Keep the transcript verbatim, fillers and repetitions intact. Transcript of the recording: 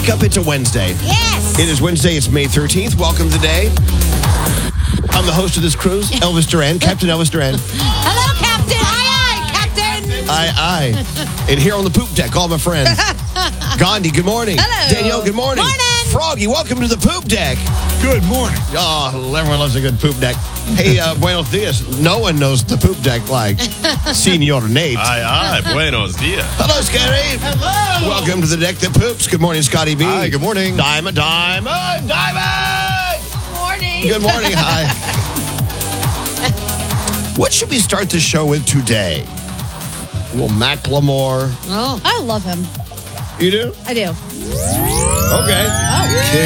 wake up, it's a Wednesday. Yes. It is Wednesday, it's May thirteenth. Welcome today. I'm the host of this cruise, Elvis Duran, Captain Elvis Duran. Hello, Captain. Aye, aye, Captain. Aye, aye. And here on the poop deck, all my friends. Gandhi, good morning. Hello. Danielle, good morning. Morning. Froggy, welcome to the poop deck. Good morning. Oh, everyone loves a good poop deck. Hey, uh, buenos dias. No one knows the poop deck like Senor Nate. Aye, aye. Buenos dias. Hello, Scotty. Hello. Welcome to the deck that poops. Good morning, Scotty B. Hi, good morning. Diamond, Diamond, Diamond. Good morning. Good morning. Hi. What should we start the show with today? Well, Macklemore. Oh, I love him. You do? I do. Okay. Oh.